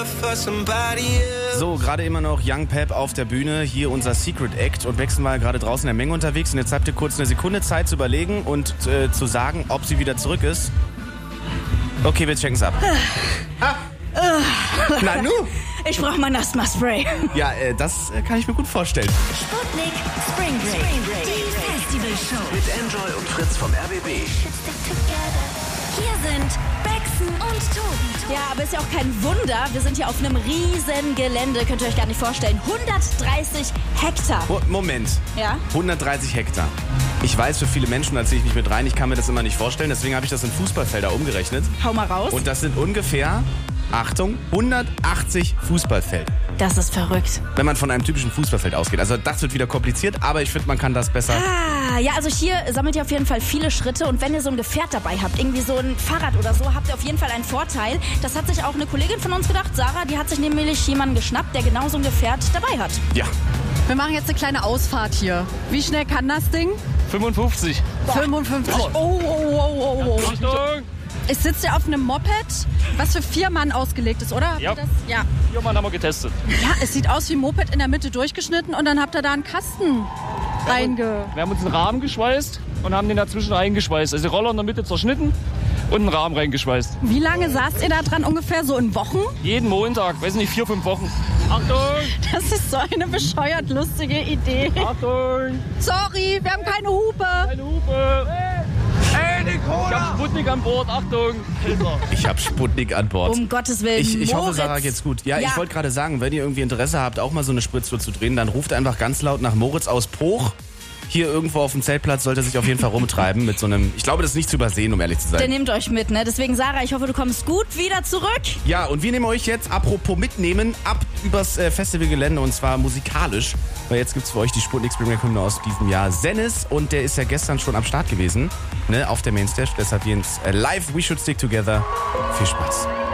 So, gerade immer noch Young Pep auf der Bühne, hier unser Secret Act und wechseln mal gerade draußen in der Menge unterwegs. Und jetzt habt ihr kurz eine Sekunde Zeit zu überlegen und zu sagen, ob sie wieder zurück ist. Okay, wir checken's ab. Na nu? Ich brauche mein Asthma-Spray. Ja, das kann ich mir gut vorstellen. Sputnik Spring Break. Die Festivalshow. Mit Enjoy und Fritz vom RBB. Hier sind Bexen und Tobi. Ja, aber ist ja auch kein Wunder. Wir sind hier auf einem riesen Gelände. Könnt ihr euch gar nicht vorstellen. 130 Hektar. Moment. Ja? 130 Hektar. Ich weiß, für viele Menschen, da ziehe ich nicht mit rein, ich kann mir das immer nicht vorstellen. Deswegen habe ich das in Fußballfelder umgerechnet. Hau mal raus. Und das sind ungefähr, Achtung, 180 Fußballfelder. Das ist verrückt. Wenn man von einem typischen Fußballfeld ausgeht. Also das wird wieder kompliziert, aber ich finde, man kann das besser. Ja, also hier sammelt ihr auf jeden Fall viele Schritte und wenn ihr so ein Gefährt dabei habt, irgendwie so ein Fahrrad oder so, habt ihr auf jeden Fall einen Vorteil. Das hat sich auch eine Kollegin von uns gedacht, Sarah, die hat sich nämlich jemanden geschnappt, der genau so ein Gefährt dabei hat. Ja. Wir machen jetzt eine kleine Ausfahrt hier. Wie schnell kann das Ding? 55. 55. Oh. Achtung! Ich sitze hier auf einem Moped, was für 4 Mann ausgelegt ist, oder? Habt ihr Ja. das? Ja. 4 Mann haben wir getestet. Ja, es sieht aus wie ein Moped in der Mitte durchgeschnitten und dann habt ihr da einen Kasten Wir haben uns einen Rahmen geschweißt und haben den dazwischen reingeschweißt. Also die Roller in der Mitte zerschnitten und einen Rahmen reingeschweißt. Wie lange saßt ihr da dran? Ungefähr so in Wochen? Jeden Montag, weiß nicht, 4, 5 Wochen. Achtung! Das ist so eine bescheuert lustige Idee. Achtung! Sorry, wir haben keine Hupe. Eine Hupe! Hey, die Cola! Ich hab Sputnik an Bord, Achtung! Ich habe Sputnik an Bord. Um Gottes Willen, Ich hoffe, Moritz. Sarah geht's gut. Ja, Ja. ich wollte gerade sagen, wenn ihr irgendwie Interesse habt, auch mal so eine Spritztour zu drehen, dann ruft einfach ganz laut nach Moritz aus Poch. Hier irgendwo auf dem Zeltplatz sollte er sich auf jeden Fall rumtreiben mit so einem... Ich glaube, das ist nicht zu übersehen, um ehrlich zu Der sein. nimmt euch mit, ne? Deswegen, Sarah, ich hoffe, du kommst gut wieder zurück. Ja, und wir nehmen euch jetzt, apropos mitnehmen, ab übers Festivalgelände und zwar musikalisch. Weil jetzt gibt's für euch die Sputnik Spring Break Hymne aus diesem Jahr. Zennis, und der ist ja gestern schon am Start gewesen, ne, auf der Mainstage. Deshalb jetzt live We Should Stick Together. Viel Spaß.